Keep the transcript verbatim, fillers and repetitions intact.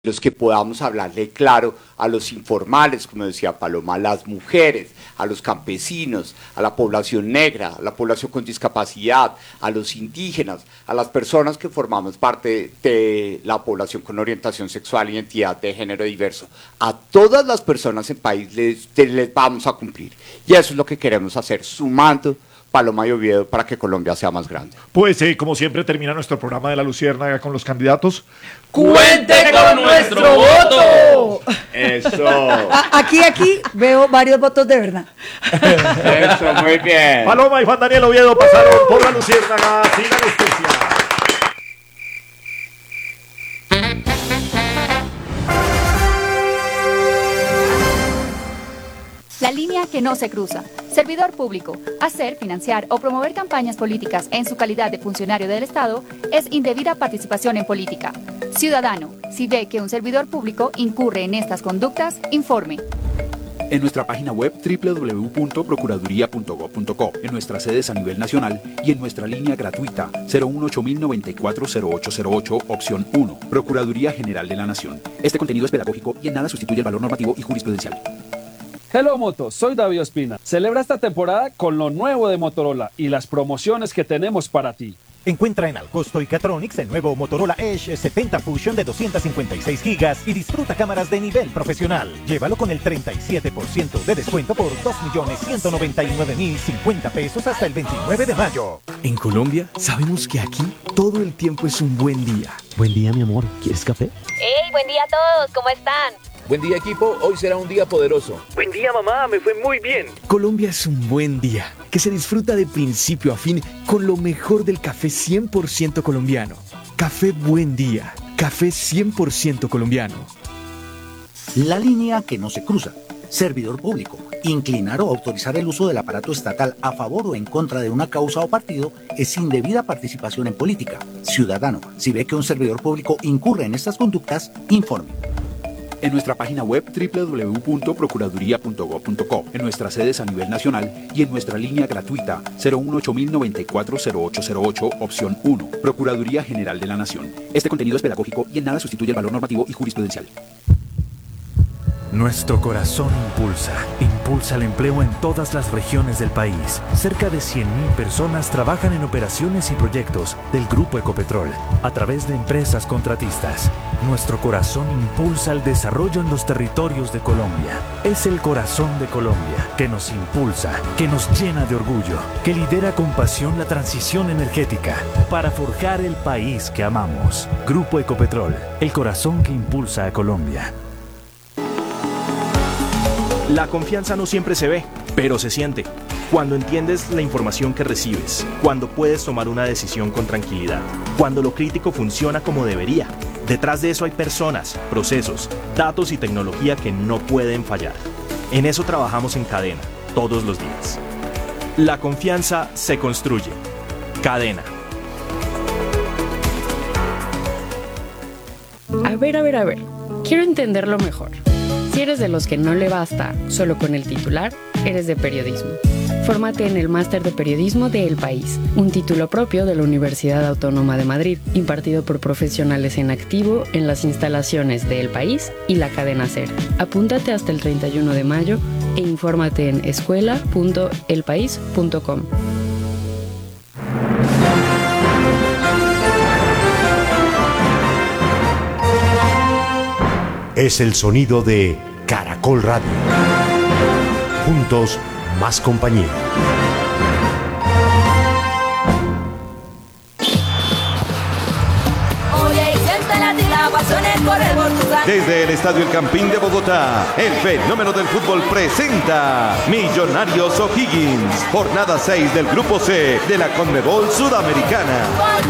los que podamos hablarle claro a los informales, como decía Paloma, a las mujeres, a los campesinos, a la población negra, a la población con discapacidad, a los indígenas, a las personas que formamos parte de la población con orientación sexual e identidad de género diverso. A todas las personas en país les, les vamos a cumplir. Y eso es lo que queremos hacer, sumando Paloma y Oviedo para que Colombia sea más grande. Pues eh, como siempre termina nuestro programa de La Luciérnaga con los candidatos. ¡Cuente con nuestro voto! Eso. A- Aquí, aquí veo varios votos de verdad. Eso, muy bien. Paloma y Juan Daniel Oviedo pasaron por La Luciérnaga sin anestesia. La línea que no se cruza. Servidor público. Hacer, financiar o promover campañas políticas en su calidad de funcionario del Estado es indebida participación en política. Ciudadano, si ve que un servidor público incurre en estas conductas, informe. En nuestra página web doble u doble u doble u punto procuraduría punto gob punto co, en nuestras sedes a nivel nacional y en nuestra línea gratuita cero uno ocho mil noventa y cuatro cero ocho cero ocho, opción uno, Procuraduría General de la Nación. Este contenido es pedagógico y en nada sustituye el valor normativo y jurisprudencial. Hello Moto, soy David Ospina. Celebra esta temporada con lo nuevo de Motorola y las promociones que tenemos para ti. Encuentra en Alcosto y Catronics el nuevo Motorola Edge setenta Fusion de doscientos cincuenta y seis gigas y disfruta cámaras de nivel profesional. Llévalo con el treinta y siete por ciento de descuento por dos millones ciento noventa y nueve mil cincuenta pesos hasta el veintinueve de mayo. En Colombia sabemos que aquí todo el tiempo es un buen día. Buen día, mi amor. ¿Quieres café? ¡Hey! Buen día a todos. ¿Cómo están? Buen día, equipo. Hoy será un día poderoso. Buen día, mamá. Me fue muy bien. Colombia es un buen día que se disfruta de principio a fin con lo mejor del café cien por ciento colombiano. Café Buen Día. Café cien por ciento colombiano. La línea que no se cruza. Servidor público. Inclinar o autorizar el uso del aparato estatal a favor o en contra de una causa o partido es indebida participación en política. Ciudadano, si ve que un servidor público incurre en estas conductas, informe. En nuestra página web doble u doble u doble u punto procuraduría punto gob punto co, en nuestras sedes a nivel nacional y en nuestra línea gratuita cero uno ocho mil noventa y cuatro cero ocho cero ocho, opción uno, Procuraduría General de la Nación. Este contenido es pedagógico y en nada sustituye el valor normativo y jurisprudencial. Nuestro corazón impulsa, impulsa el empleo en todas las regiones del país. Cerca de cien mil personas trabajan en operaciones y proyectos del Grupo Ecopetrol a través de empresas contratistas. Nuestro corazón impulsa el desarrollo en los territorios de Colombia. Es el corazón de Colombia que nos impulsa, que nos llena de orgullo, que lidera con pasión la transición energética para forjar el país que amamos. Grupo Ecopetrol, el corazón que impulsa a Colombia. La confianza no siempre se ve, pero se siente. Cuando entiendes la información que recibes, cuando puedes tomar una decisión con tranquilidad, cuando lo crítico funciona como debería. Detrás de eso hay personas, procesos, datos y tecnología que no pueden fallar. En eso trabajamos en Cadena, todos los días. La confianza se construye. Cadena. A ver, a ver, a ver. Quiero entenderlo mejor. Si eres de los que no le basta solo con el titular, eres de periodismo. Fórmate en el Máster de Periodismo de El País, un título propio de la Universidad Autónoma de Madrid, impartido por profesionales en activo en las instalaciones de El País y la cadena SER. Apúntate hasta el treinta y uno de mayo e infórmate en escuela punto el país punto com. Es el sonido de Caracol Radio. Juntos, más compañía. Desde el Estadio El Campín de Bogotá, el fenómeno del fútbol presenta Millonarios O'Higgins, jornada seis del Grupo C de la Conmebol Sudamericana.